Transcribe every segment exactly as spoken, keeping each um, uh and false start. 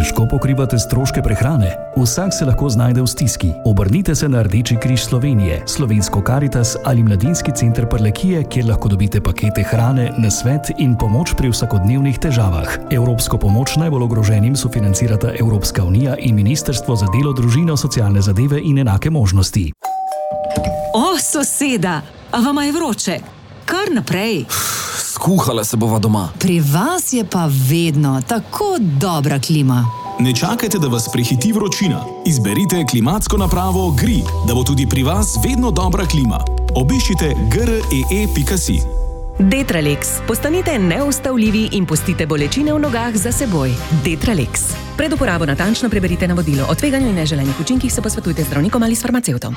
težko pokrivate stroške prehrane? Vsak se lahko znajde v stiski. Obrnite se na Rdeči križ Slovenije, Slovensko Karitas ali Mladinski center Prlekije, kjer lahko dobite pakete hrane, nasvet in pomoč pri vsakodnevnih težavah. Evropsko pomoč najbolj ogroženim sofinancirata Evropska unija in Ministrstvo za delo, družino, socialne zadeve in enake možnosti. O, soseda, a vama je vroče? Kar naprej. Skuhala se bova doma. Pri vas je pa vedno tako dobra klima. Ne čakajte, da vas prehiti vročina. Izberite klimatsko napravo G R I, da bo tudi pri vas vedno dobra klima. Obiščite g r e e pika si. Detralex. Postanite neustavljivi in pustite bolečine v nogah za seboj. Detralex. Pred uporabo natančno preberite navodilo. O tveganju in neželenih učinkih se posvetujte z zdravnikom ali s farmacevtom.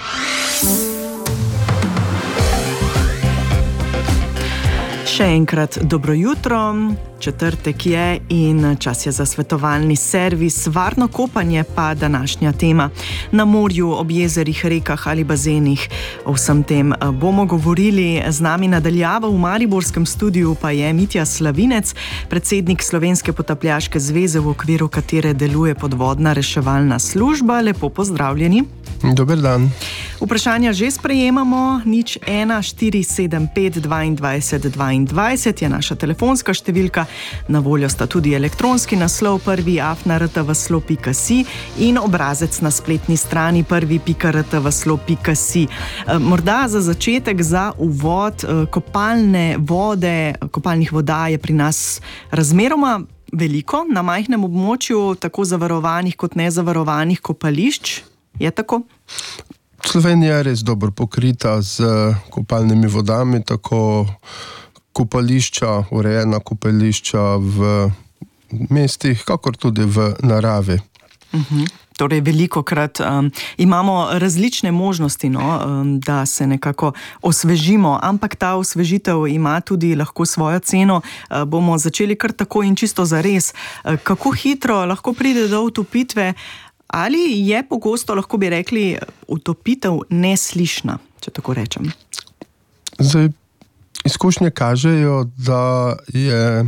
Še enkrat dobro jutro, četrtek je in čas je za svetovalni servis. Varno kopanje pa današnja tema. Na morju, ob jezerih, rekah ali bazenih. O vsem tem bomo govorili. Z nami nadaljava v mariborskem studiu pa je Mitja Slavinec, predsednik Slovenske potapljaške zveze, v okviru katere deluje podvodna reševalna služba. Lepo pozdravljeni. Dober dan. Vprašanja že sprejemamo. Nič ena štiri sedem pet dvaindvajset dvaindvajset je naša telefonska številka. Na voljo sta tudi elektronski naslov prvi afna r t v s l o pika si in obrazec na spletni strani prvi pika r t v s l o pika si. Morda za začetek, za uvod, kopalne vode, kopalnih voda je pri nas razmeroma veliko na majhnem območju, tako zavarovanih kot nezavarovanih kopališč. Je tako? Slovenija je res dobro pokrita z kopalnimi vodami, tako kopališča, urejena kopališča v mestih, kakor tudi v naravi. Uh-huh. Torej, velikokrat um, imamo različne možnosti, no, um, da se nekako osvežimo, ampak ta osvežitev ima tudi lahko svojo ceno. Uh, bomo začeli kar tako in čisto zares. Uh, kako hitro lahko pride do utopitve? Ali je pogosto, lahko bi rekli, utopitev neslišna, če tako rečem? Zdaj, izkušnje kažejo, da je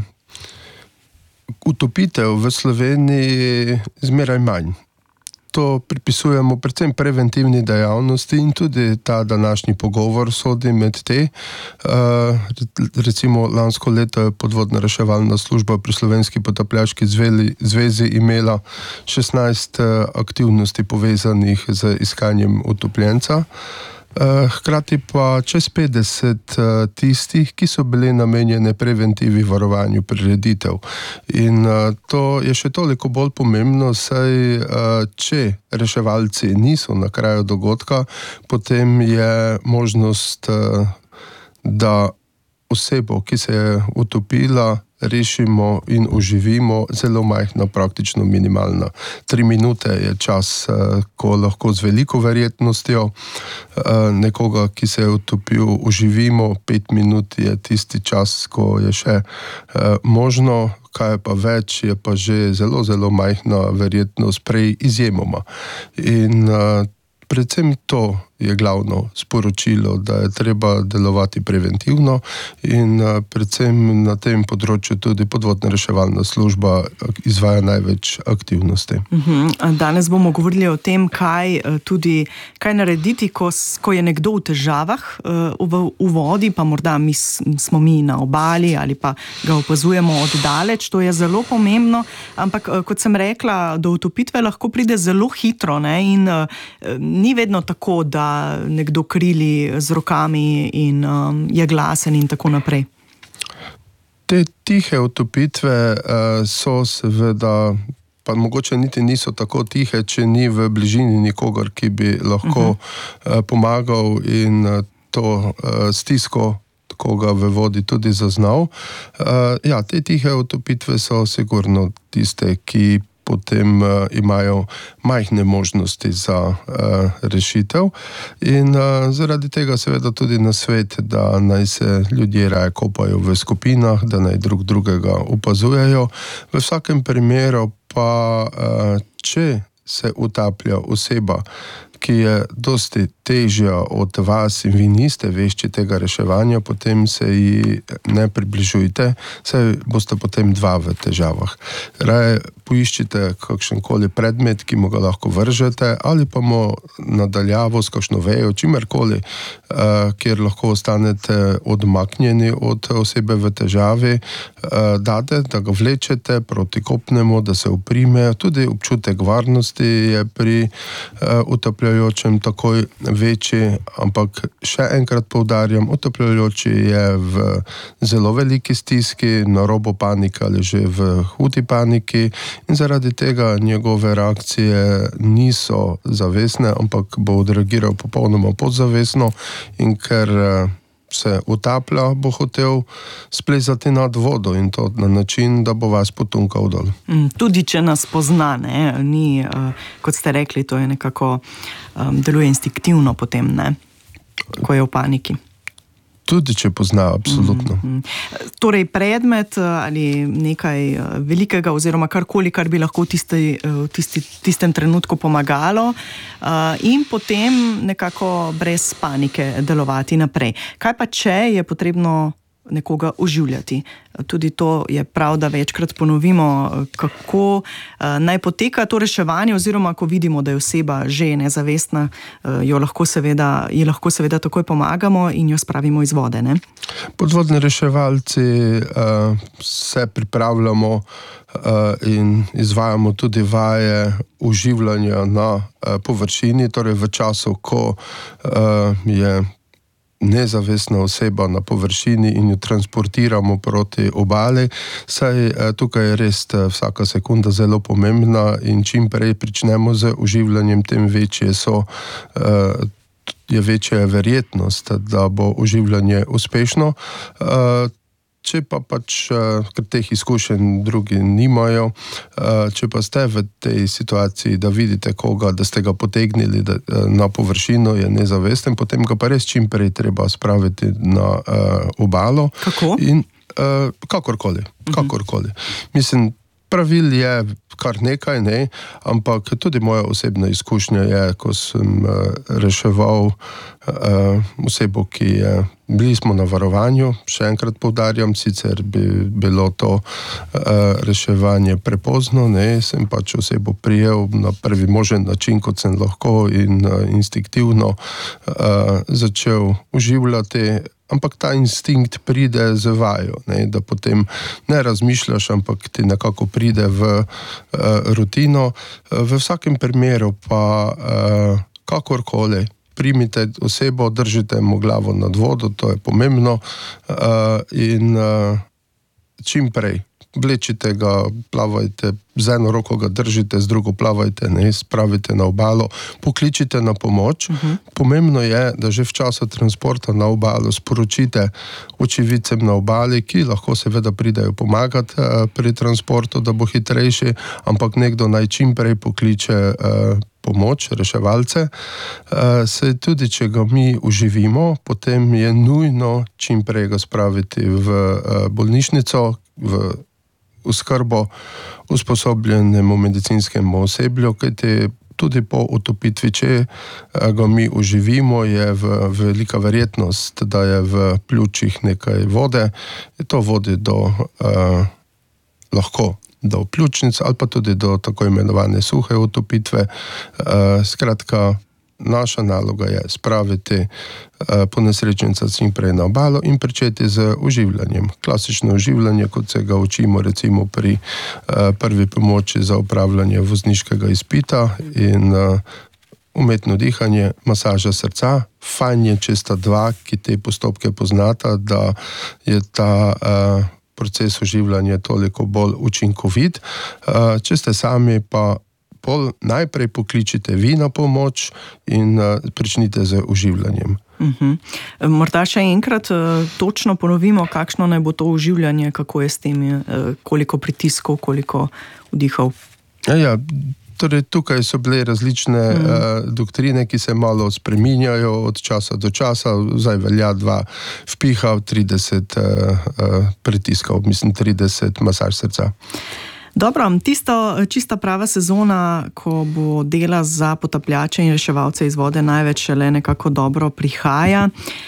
utopitev v Sloveniji zmeraj manj. To pripisujemo predvsem preventivni dejavnosti in tudi ta današnji pogovor sodi med te. Recimo lansko leto je podvodna reševalna služba pri Slovenski potapljaški zvezi imela šestnajst aktivnosti povezanih z iskanjem utopljenca. Hkrati pa čez petdeset tistih, ki so bili namenjene preventivi, varovanju prireditev. In to je še toliko bolj pomembno, saj če reševalci niso na kraju dogodka, potem je možnost, da osebo, ki se je utopila, rešimo in oživimo, zelo majhna, praktično minimalna. Tri minute je čas, ko lahko z veliko verjetnostjo nekoga, ki se je utopil, oživimo. Pet minut je tisti čas, ko je še možno, kaj pa več, je pa že zelo, zelo majhna verjetnost, prej izjemoma. In predvsem to je glavno sporočilo, da je treba delovati preventivno in predvsem na tem področju tudi podvodna reševalna služba izvaja največ aktivnosti. Danes bomo govorili o tem, kaj tudi, kaj narediti, ko, ko je nekdo v težavah v, v vodi, pa morda mi, smo mi na obali ali pa ga opazujemo oddaleč. To je zelo pomembno, ampak kot sem rekla, do utopitve lahko pride zelo hitro, ne? In ni vedno tako, da nekdo krili z rokami in um, je glasen in tako naprej. Te tihe utopitve uh, so seveda, pa mogoče niti niso tako tihe, če ni v bližini nikogar, ki bi lahko uh-huh. uh, pomagal in uh, to uh, stisko koga v vodi tudi zaznal. Uh, ja, te tihe utopitve so sigurno tiste, ki potem uh, imajo majhne možnosti za uh, rešitev in uh, zaradi tega seveda tudi nasvet, da naj se ljudje raje kopajo v skupinah, da naj drug drugega opazujejo. V vsakem primeru pa, uh, če se utaplja oseba, ki je dosti težja od vas in vi niste vešči tega reševanja, potem se ji ne približujte, saj boste potem dva v težavah. Raje poiščite kakšenkoli predmet, ki mu ga lahko vržete, ali pa mu nadaljavo s kakšno vejo, čimerkoli, kjer lahko ostanete odmaknjeni od osebe v težavi, date, da ga vlečete proti kopnemu, da se uprime. Tudi občutek varnosti je pri utapljajočem takoj večji, ampak še enkrat poudarjam, utapljajoči je v zelo veliki stiski, na robu panike ali že v hudi paniki, in zaradi tega njegove reakcije niso zavestne, ampak bo odreagiral popolnoma podzavestno, in ker se utaplja, bo hotel splezati nad vodo, in to na način, da bo vas potunkal dol. Tudi če nas pozna, ne, ni, kot ste rekli, to je nekako, um, deluje instinktivno potem, ne, ko je v paniki. Tudi če pozna, absolutno. Mm-hmm. Torej, predmet ali nekaj velikega oziroma karkoli, kar bi lahko v, tisti, v tisti, tistem trenutku pomagalo, uh, in potem nekako brez panike delovati naprej. Kaj pa, če je potrebno nekoga oživljati? Tudi to je prav, da večkrat ponovimo, kako uh, naj poteka to reševanje, oziroma ko vidimo, da je oseba že nezavestna, uh, jo lahko seveda, ji lahko seveda takoj pomagamo in jo spravimo iz vode, ne? Podvodni reševalci uh, se pripravljamo uh, in izvajamo tudi vaje oživljanja na uh, površini, torej v času, ko uh, je nezavestna oseba na površini in jo transportiramo proti obali, saj tukaj je res vsaka sekunda zelo pomembna, in čim prej pričnemo z oživljanjem, tem večje so, je večja verjetnost, da bo oživljanje uspešno. Če pa pač, ker teh izkušenj drugi nimajo, če pa ste v tej situaciji, da vidite koga, da ste ga potegnili na površino, je nezavesten, potem ga pa res čim prej treba spraviti na obalo. Kako? In kakorkoli, kakorkoli. Mislim, pravil je kar nekaj, ne, ampak tudi moja osebna izkušnja je, ko sem reševal osebo, ki je, bili smo na varovanju, še enkrat poudarjam, sicer bi bilo to reševanje prepozno, ne, sem pač osebo prijel na prvi možen način, kot sem lahko, in instinktivno začel oživljati. Ampak ta instinkt pride z vajo, ne, da potem ne razmišljaš, ampak ti nekako pride v uh, rutino. Uh, v vsakem primeru pa uh, kakorkoli primite osebo, držite mu glavo nad vodo, to je pomembno, uh, in uh, čim prej vlečite ga, plavajte, z eno roko ga držite, z drugo plavajte, ne, spravite na obalo, pokličite na pomoč. Uh-huh. Pomembno je, da že v času transporta na obalo sporočite očividcem na obali, ki lahko seveda pridejo pomagati uh, pri transportu, da bo hitrejši, ampak nekdo naj čim prej pokliče uh, pomoč, reševalce. Uh, se tudi, če ga mi uživimo, potem je nujno čim prej ga spraviti v uh, bolnišnico, v uskrbo usposobljenemu medicinskemu oseblju, kajti tudi po utopitvi, če ga mi uživimo, je v, velika verjetnost, da je v pljučih nekaj vode, in to vodi do uh, lahko do pljučnic ali pa tudi do tako imenovane suhe utopitve. Uh, skratka, naša naloga je spraviti uh, ponesrečenca čim prej na obalo in pričeti z oživljanjem. Klasično oživljanje, kot se ga učimo recimo pri uh, prvi pomoči za opravljanje vozniškega izpita, in uh, umetno dihanje, masaža srca. Fajn je, če sta dva, ki te postopke poznata, da je ta uh, proces oživljanja toliko bolj učinkovit. Uh, če ste sami, pa pol najprej pokličite vi na pomoč in uh, pričnite z oživljanjem. Uh-huh. Morda še enkrat uh, točno ponovimo, kakšno naj bo to oživljanje, kako je s tem, uh, koliko pritiskov, koliko vdihov. Ja, ja, torej tukaj so bile različne uh, uh, doktrine, ki se malo spreminjajo od časa do časa. Zdaj velja dva vpiha, trideset uh, uh, pritiskov, mislim trideset masaž srca. Dobro, tisto čista prava sezona, ko bo dela za potapljače in reševalce iz vode največ šele nekako dobro prihaja.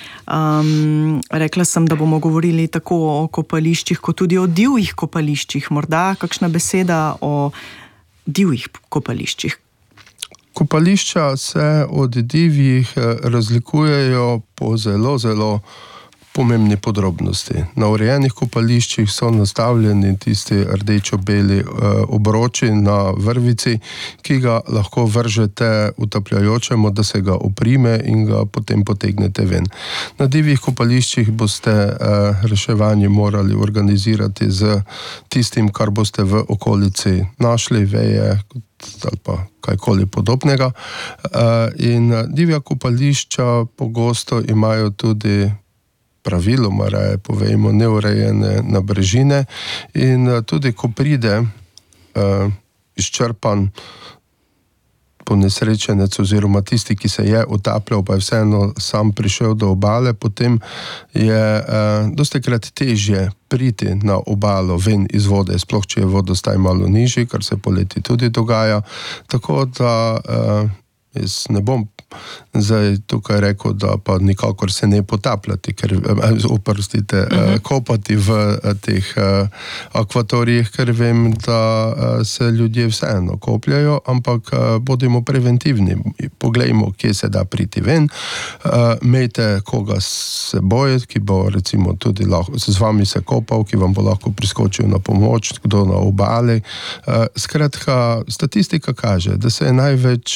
Um, rekla sem, da bomo govorili tako o kopališčih, kot tudi o divjih kopališčih. Morda kakšna beseda o divjih kopališčih? Kopališča se od divjih razlikujejo po zelo, zelo pomembni podrobnosti. Na urejenih kopališčih so nastavljeni tisti rdečo-beli e, obroči na vrvici, ki ga lahko vržete utapljajočemu, da se ga oprime in ga potem potegnete ven. Na divjih kopališčih boste e, reševanje morali organizirati z tistim, kar boste v okolici našli, veje ali pa kajkoli podobnega. E, in divja kopališča pogosto imajo tudi praviloma raje povejmo neurejene nabrežine in tudi ko pride uh, izčrpan ponesrečenec oziroma tisti, ki se je utapljal, pa je vseeno sam prišel do obale, potem je uh, dostikrat težje priti na obalo ven iz vode, sploh če je vodostaj malo nižji, kar se poleti tudi dogaja. Tako da uh, jaz ne bom zdaj tukaj rekel, da pa nikakor se ne potapljati, ker oprostite, uh-huh. kopati v teh akvatorijih, ker vem, da se ljudje vseeno kopljajo, ampak bodimo preventivni. Poglejmo, kje se da priti ven. Imejte koga s seboj, ki bo recimo tudi lahko z vami se kopal, ki vam bo lahko priskočil na pomoč, kdo na obali. Skratka, statistika kaže, da se je največ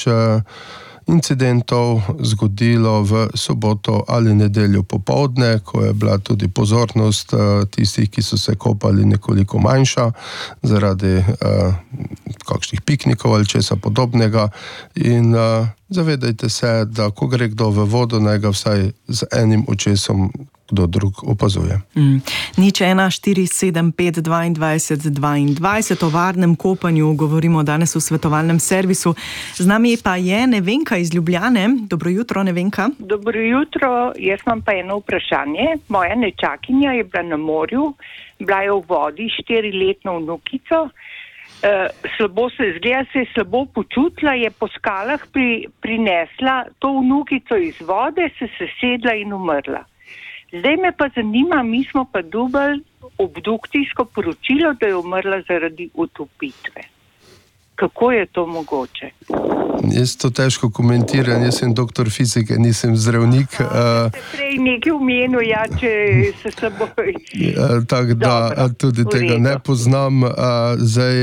incidentov zgodilo v soboto ali nedeljo popoldne, ko je bila tudi pozornost uh, tistih, ki so se kopali, nekoliko manjša zaradi uh, kakšnih piknikov ali česa podobnega. In uh, zavedajte se, da ko gre kdo v vodo, naj ga vsaj z enim očesom kdo drug opazuje. Mm. Nič ena, štiri, sedem, pet, dvaindvajset, dvaindvajset. O varnem kopanju govorimo danes v svetovalnem servisu. Z nami pa je Nevenka iz Ljubljane. Dobro jutro, Nevenka. Dobro jutro, jaz imam pa eno vprašanje. Moja nečakinja je bila na morju, bila je v vodi štiriletno vnukico. Uh, slabo se izgleda, se je slabo počutila, je po skalah pri, prinesla to vnukico iz vode, se sesedla in umrla. Zdaj me pa zanima, mi smo pa dobili obdukcijsko poročilo, da je umrla zaradi utopitve. Kako je to mogoče? Jaz to težko komentiram, jaz sem doktor fizike, nisem zdravnik. Aha, uh, prej nekaj v menu, ja, če se seboj... Uh, Tako da Dobro, tudi tega ne poznam. Uh, zdaj,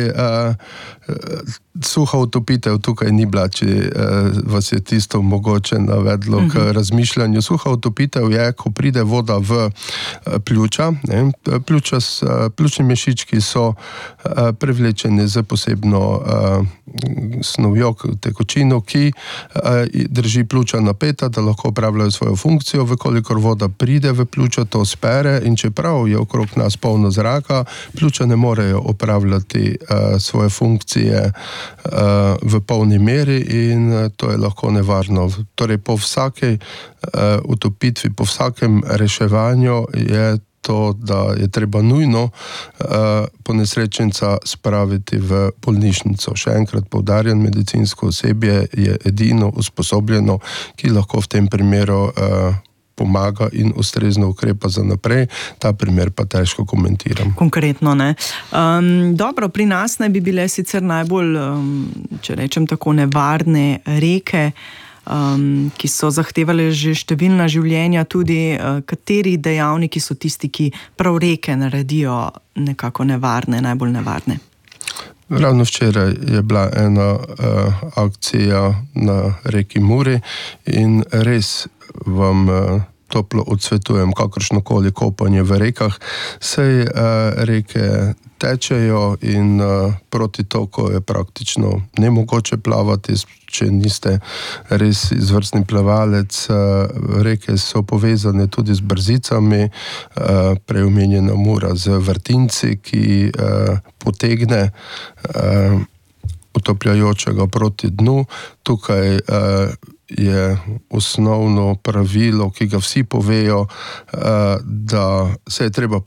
uh, suha utopitev tukaj ni bila, če uh, vas je tisto mogoče navedlo uh-huh. k razmišljanju. Suha utopitev je, ko pride voda v uh, pljuča. Ne? Pljuča s, uh, pljučni mešički so uh, prevlečeni z posebno uh, snovjo, tekočino, ki uh, drži pljuča napeta, da lahko opravljajo svojo funkcijo. Vkolikor voda pride v pljuča, to spere in čeprav je okrog nas polno zraka, pljuča ne morejo opravljati uh, svoje funkcije uh, v polni meri in uh, to je lahko nevarno. Torej, po vsakej uh, utopitvi, po vsakem reševanju je to, da je treba nujno uh, ponesrečenca spraviti v bolnišnico. Še enkrat poudarjam, medicinsko osebje je edino usposobljeno, ki lahko v tem primeru uh, pomaga in ustrezno ukrepa za naprej. Ta primer pa težko komentiram. Konkretno ne. Um, dobro, pri nas naj bi bile sicer najbolj, um, če rečem tako, nevarne reke, Um, ki so zahtevali že številna življenja, tudi uh, kateri dejavniki so tisti, ki prav reke naredijo nekako nevarne, najbolj nevarne? Ravno včeraj je bila ena uh, akcija na reki Muri in res vam uh, toplo odsvetujem kakršnokoli kopanje v rekah. Sej uh, reke tečejo in uh, proti toku je praktično nemogoče plavati, če niste res izvrstni plavalec. Uh, reke so povezane tudi z brzicami, uh, preomenjena Mura z vrtinci, ki uh, potegne uh, utopljajočega proti dnu. Tukaj uh, je osnovno pravilo, ki ga vsi povejo, uh, da se je treba